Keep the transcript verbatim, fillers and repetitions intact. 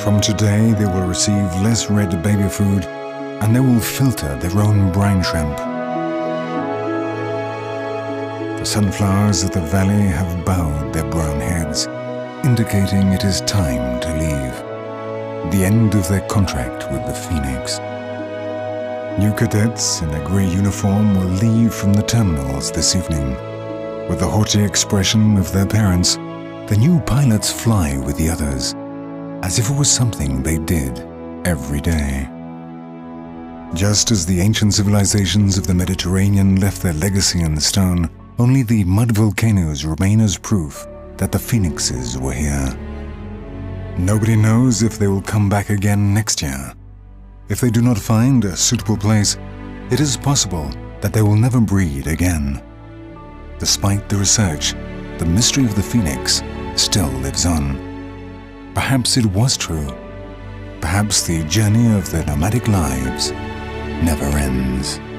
From today, they will receive less red baby food and they will filter their own brine shrimp. The sunflowers of the valley have bowed their brown heads, indicating it is time to leave, the end of their contract with the Phoenix. New cadets in a grey uniform will leave from the terminals this evening. With the haughty expression of their parents, the new pilots fly with the others, as if it was something they did every day. Just as the ancient civilizations of the Mediterranean left their legacy in stone, only the mud volcanoes remain as proof that the Phoenixes were here. Nobody knows if they will come back again next year. If they do not find a suitable place, it is possible that they will never breed again. Despite the research, the mystery of the Phoenix still lives on. Perhaps it was true. Perhaps the journey of their nomadic lives never ends.